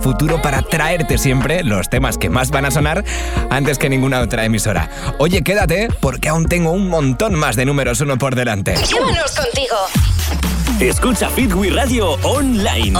futuro para traerte siempre los temas que más van a sonar antes que ninguna otra emisora. Oye, quédate, porque aún tengo un montón más de números 1 por delante. Llévanos contigo. Escucha Fit We Radio online.